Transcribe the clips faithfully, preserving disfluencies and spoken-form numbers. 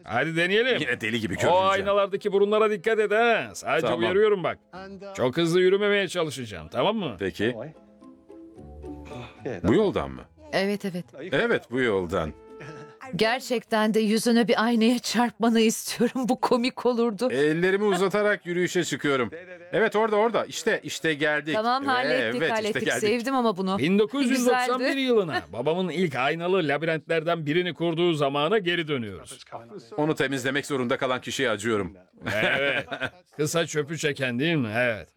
Hadi deneyelim. Yine deli gibi O görüneceğim. aynalardaki burunlara dikkat et ha. Sadece Tamam. uyarıyorum bak. Çok hızlı yürümemeye çalışacağım, tamam mı? Peki. Bu yoldan mı? Evet evet. Evet, bu yoldan. Gerçekten de yüzüne bir aynaya çarpmanı istiyorum. Bu komik olurdu. Ellerimi uzatarak yürüyüşe çıkıyorum. Evet, orada orada. İşte işte geldik. Tamam hallettik Evet, işte hallettik. geldik. Sevdim ama bunu. bin dokuz yüz doksan bir Güzeldi. yılına babamın ilk aynalı labirentlerden birini kurduğu zamana geri dönüyoruz. Onu temizlemek zorunda kalan kişiye acıyorum. Evet. Kısa çöpü çeken değil mi? Evet.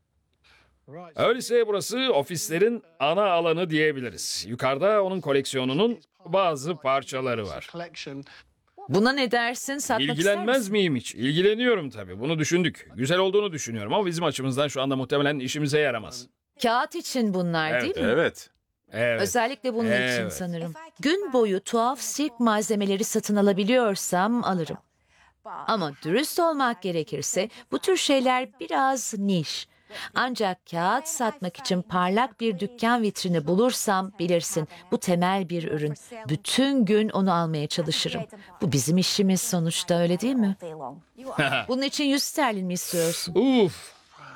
Öyleyse burası ofislerin ana alanı diyebiliriz. Yukarıda onun koleksiyonunun bazı parçaları var. Buna ne dersin? Satmak ister İlgilenmez misin? miyim hiç? İlgileniyorum tabii. Bunu düşündük. Güzel olduğunu düşünüyorum ama bizim açımızdan şu anda muhtemelen işimize yaramaz. Kağıt için bunlar Evet, değil mi? Evet. Evet. Özellikle bunun için Evet. sanırım. Gün boyu tuhaf sirk malzemeleri satın alabiliyorsam alırım. Ama dürüst olmak gerekirse bu tür şeyler biraz niş. Ancak kağıt satmak için parlak bir dükkan vitrini bulursam bilirsin bu temel bir ürün. Bütün gün onu almaya çalışırım. Bu bizim işimiz sonuçta öyle değil mi? Bunun için yüz sterlin mi istiyorsun? Uf.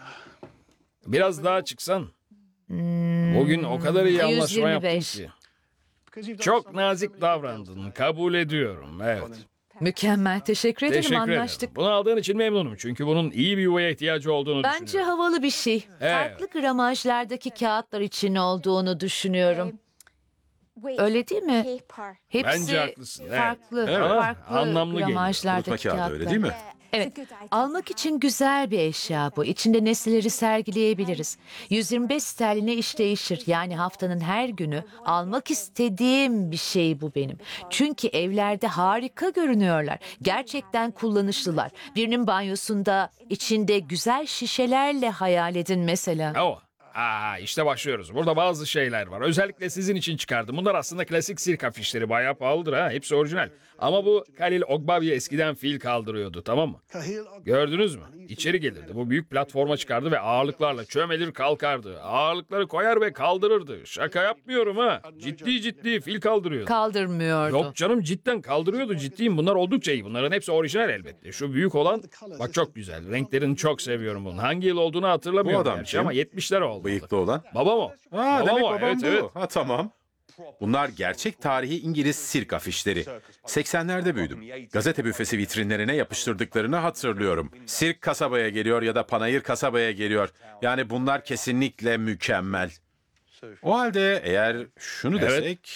Biraz daha çıksan. Bugün o kadar iyi anlaşma yaptın yüz yirmi beş. ki. Çok nazik davrandın. Kabul ediyorum. Evet. Mükemmel. Teşekkür ederim Teşekkür anlaştık. ederim. Bunu aldığın için memnunum. Çünkü bunun iyi bir yuvaya ihtiyacı olduğunu Bence düşünüyorum. havalı bir şey. Evet. Farklı gramajlardaki kağıtlar için olduğunu düşünüyorum. Öyle değil mi? Hepsi Bence haklısın, evet. farklı, Evet. farklı Anlamlı geliyor. gramajlardaki Unutma kağıdı kağıtlar. öyle değil mi? Evet. Almak için güzel bir eşya bu. İçinde nesneleri sergileyebiliriz. yüz yirmi beş sterline iş değişir. Yani haftanın her günü almak istediğim bir şey bu benim. Çünkü evlerde harika görünüyorlar. Gerçekten kullanışlılar. Birinin banyosunda içinde güzel şişelerle hayal edin mesela. Oh. Aa, işte başlıyoruz. Burada bazı şeyler var. Özellikle sizin için çıkardım. Bunlar aslında klasik sirk afişleri. Bayağı pahalıdır ha. Hepsi orijinal. Ama bu Khalil Ogbavi eskiden fil kaldırıyordu, tamam mı? Gördünüz mü? İçeri gelirdi. Bu büyük platforma çıkardı ve ağırlıklarla çömelir kalkardı. Ağırlıkları koyar ve kaldırırdı. Şaka yapmıyorum ha. Ciddi ciddi fil kaldırıyordu. Kaldırmıyordu. Yok canım, cidden kaldırıyordu, ciddiyim. Bunlar oldukça iyi. Bunların hepsi orijinal elbette. Şu büyük olan bak çok güzel. Renklerini çok seviyorum bunun. Hangi yıl olduğunu hatırlamıyorum Bu adam gerçi kim? ama yetmişler oldu. Bıyıklı olan. Babam o. Ha, Babam demek o. babam Evet bu. evet. Ha, tamam. Bunlar gerçek tarihi İngiliz sirk afişleri. seksenlerde büyüdüm. Gazete büfesi vitrinlerine yapıştırdıklarını hatırlıyorum. Sirk kasabaya geliyor ya da panayır kasabaya geliyor. Yani bunlar kesinlikle mükemmel. O halde eğer şunu Evet. desek...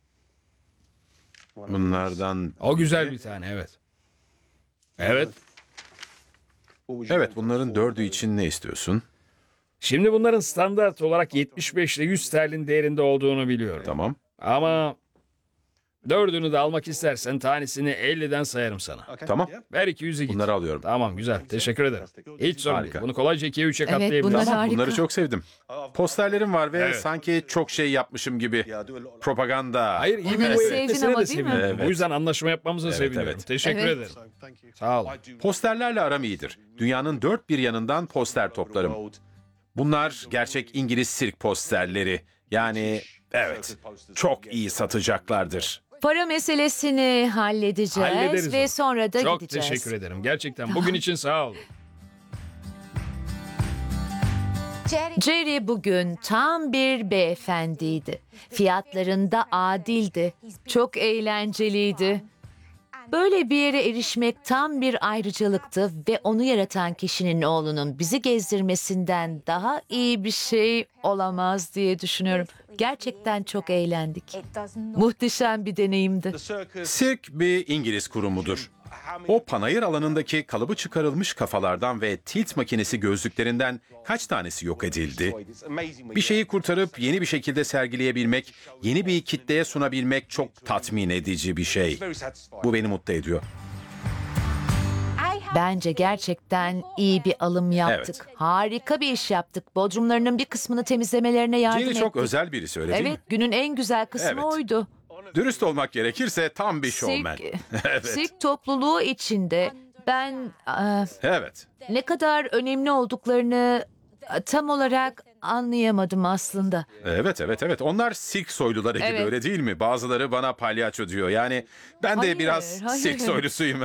Bunlardan... O güzel bir tane, evet. Evet. Evet, bunların dördü için ne istiyorsun? Şimdi bunların standart olarak yetmiş beş ile yüz sterlin değerinde olduğunu biliyorum. Tamam. Ama dördünü de almak istersen tanesini elliden sayarım sana. Tamam. Ver iki yüzü git. Bunları alıyorum. Tamam, güzel. Teşekkür ederim. Hiç sorun değil. Harika. Bunu kolayca ikiye üçe Evet, katlayabiliriz. bunlar Tamam, harika. bunları çok sevdim. Posterlerim var ve Evet. sanki çok şey yapmışım gibi. Propaganda. Hayır, iyi bir Bunları bu sevdin etmesine ama de değil mi? seviniyorum. Evet. Bu yüzden anlaşma yapmamıza Evet, seviniyorum. evet. Teşekkür Evet. ederim. Sağ ol. Posterlerle aram iyidir. Dünyanın dört bir yanından poster toplarım. Bunlar gerçek İngiliz sirk posterleri. Yani evet, çok iyi satacaklardır. Para meselesini halledeceğiz Hallederiz ve onu. sonra da Çok gideceğiz. teşekkür ederim. Gerçekten bugün için sağ ol. Jerry bugün tam bir beyefendiydi. Fiyatlarında adildi. Çok eğlenceliydi. Böyle bir yere erişmek tam bir ayrıcalıktı ve onu yaratan kişinin oğlunun bizi gezdirmesinden daha iyi bir şey olamaz diye düşünüyorum. Gerçekten çok eğlendik. Muhteşem bir deneyimdi. Sirk bir İngiliz kurumudur. O panayır alanındaki kalıbı çıkarılmış kafalardan ve tilt makinesi gözlüklerinden kaç tanesi yok edildi? Bir şeyi kurtarıp yeni bir şekilde sergileyebilmek, yeni bir kitleye sunabilmek çok tatmin edici bir şey. Bu beni mutlu ediyor. Bence gerçekten iyi bir alım yaptık. Harika bir iş yaptık. Bodrumlarının bir kısmını temizlemelerine yardım Jerry ettik. çok özel birisi, öyle değil mi? Evet, günün en güzel kısmı Evet. oydu. Dürüst olmak gerekirse tam bir şovmen. Sirk, Evet. sirk topluluğu içinde ben e, Evet. ne kadar önemli olduklarını e, tam olarak anlayamadım aslında. Evet, evet, evet. Onlar sirk soyluları gibi, Evet. öyle değil mi? Bazıları bana palyaço diyor. Yani ben de Hayır, biraz hayır. sirk soylusuyum.